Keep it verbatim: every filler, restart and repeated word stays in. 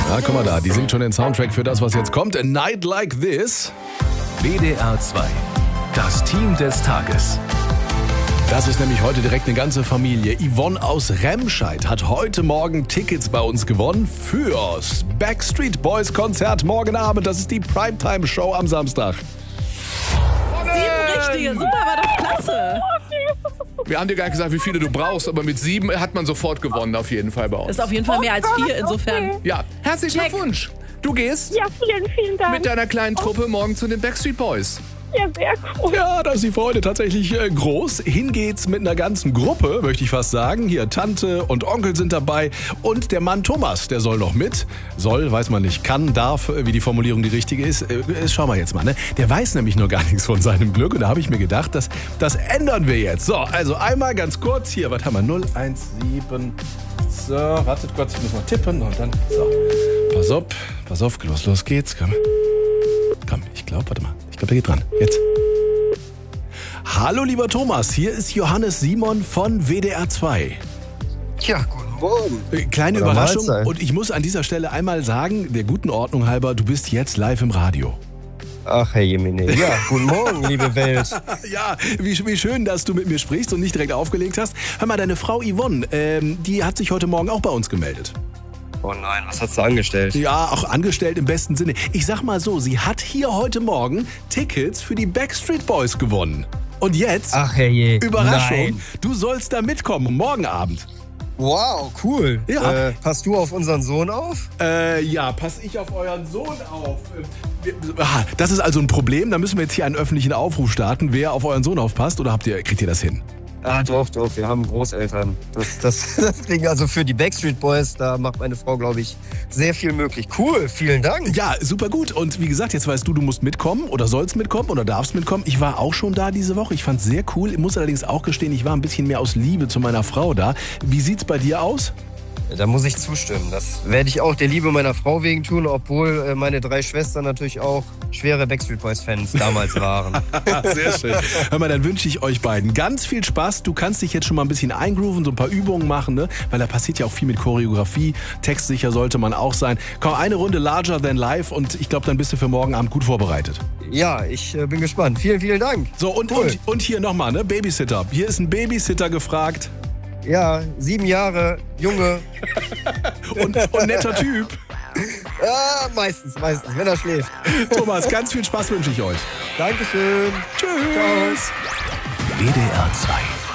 Na, guck mal da, die singt schon den Soundtrack für das, was jetzt kommt. A Night Like This. W D R zwei. Das Team des Tages. Das ist nämlich heute direkt eine ganze Familie. Yvonne aus Remscheid hat heute Morgen Tickets bei uns gewonnen fürs Backstreet Boys Konzert morgen Abend. Das ist die Primetime-Show am Samstag. Sieben richtige, super, war doch klasse. Wir haben dir gar nicht gesagt, wie viele du brauchst, aber mit sieben hat man sofort gewonnen, auf jeden Fall bei uns. Ist auf jeden Fall mehr als vier, insofern. Ja, herzlichen Check. Glückwunsch. Du gehst Ja, vielen, vielen Dank. mit deiner kleinen Truppe morgen zu den Backstreet Boys. Ja, sehr cool. Ja, da ist die Freude tatsächlich äh, groß. Hin geht's mit einer ganzen Gruppe, möchte ich fast sagen. Hier Tante und Onkel sind dabei und der Mann Thomas, der soll noch mit. Soll, weiß man nicht, kann, darf, äh, wie die Formulierung die richtige ist. Äh, äh, schauen wir jetzt mal, ne? Der weiß nämlich nur gar nichts von seinem Glück und da habe ich mir gedacht, das, das ändern wir jetzt. So, also einmal ganz kurz hier, was haben wir? null eins sieben. So, wartet kurz, ich muss mal tippen und dann, so. Pass auf, pass auf, los, los geht's, komm. Komm, ich glaube, warte mal. Ich glaube, der geht dran. Jetzt. Hallo, lieber Thomas. Hier ist Johannes Simon von W D R zwei. Ja, guten Morgen. Äh, Kleine Oder Überraschung. Mahlzeit. Und ich muss an dieser Stelle einmal sagen, der guten Ordnung halber, du bist jetzt live im Radio. Ach, Herr Jemine. Ja, guten Morgen, liebe Welt. Ja, wie, wie schön, dass du mit mir sprichst und nicht direkt aufgelegt hast. Hör mal, deine Frau Yvonne, ähm, die hat sich heute Morgen auch bei uns gemeldet. Oh nein, was hast du angestellt? Ja, auch angestellt im besten Sinne. Ich sag mal so, sie hat hier heute Morgen Tickets für die Backstreet Boys gewonnen. Und jetzt, Ach, herrje. Überraschung, Nein. du sollst da mitkommen, morgen Abend. Wow, cool. Ja. Äh, passt du auf unseren Sohn auf? Äh, ja, pass ich auf euren Sohn auf. Äh, wir- ah, Das ist also ein Problem, da müssen wir jetzt hier einen öffentlichen Aufruf starten, wer auf euren Sohn aufpasst, oder habt ihr, kriegt ihr das hin? Ah, doch, doch, wir haben Großeltern. Das, das, das kriegen also für die Backstreet Boys, da macht meine Frau, glaube ich, sehr viel möglich. Cool, vielen Dank. Ja, super gut. Und wie gesagt, jetzt weißt du, du musst mitkommen oder sollst mitkommen oder darfst mitkommen. Ich war auch schon da diese Woche. Ich fand's sehr cool. Ich muss allerdings auch gestehen, ich war ein bisschen mehr aus Liebe zu meiner Frau da. Wie sieht's bei dir aus? Da muss ich zustimmen. Das werde ich auch der Liebe meiner Frau wegen tun, obwohl äh, meine drei Schwestern natürlich auch schwere Backstreet Boys Fans damals waren. Sehr schön. Hör mal, dann wünsche ich euch beiden ganz viel Spaß. Du kannst dich jetzt schon mal ein bisschen eingrooven, so ein paar Übungen machen, ne? Weil da passiert ja auch viel mit Choreografie. Textsicher sollte man auch sein. Komm, eine Runde larger than life und ich glaube, dann bist du für morgen Abend gut vorbereitet. Ja, ich äh, bin gespannt. Vielen, vielen Dank. So, und, Cool. und, und hier nochmal, ne? Babysitter. Hier ist ein Babysitter gefragt. Ja, sieben Jahre, Junge. Und, und netter Typ. Ja, meistens, meistens, wenn er schläft. Thomas, ganz viel Spaß wünsche ich euch. Dankeschön. Tschüss. W D R zwei.